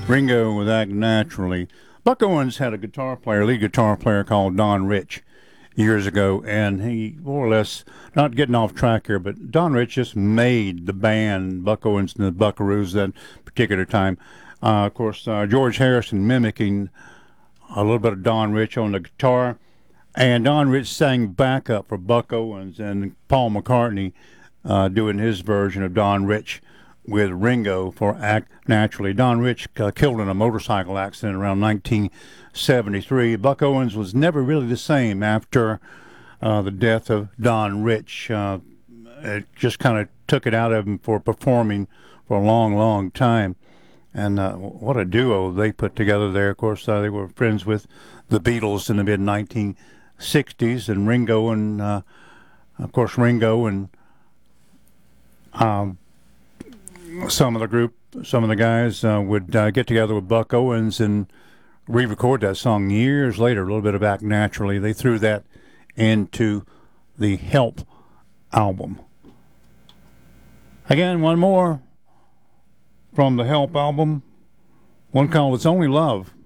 Ringo with Act Naturally. Buck Owens had a lead guitar player called Don Rich years ago, and he more or less, not getting off track here, but Don Rich just made the band Buck Owens and the Buckaroos that particular time. Of course, George Harrison mimicking a little bit of Don Rich on the guitar, and Don Rich sang backup for Buck Owens, and Paul McCartney doing his version of Don Rich with Ringo for Act Naturally. Don Rich killed in a motorcycle accident around 1973. Buck Owens was never really the same after the death of Don Rich. It just kind of took it out of him for performing for a long, long time. And what a duo they put together there. Of course, they were friends with the Beatles in the mid-1960s, and Ringo and, Ringo and some of the guys would get together with Buck Owens and re-record that song years later, a little bit of Act Naturally. They threw that into the Help album. Again, one more from the Help album, one called It's Only Love.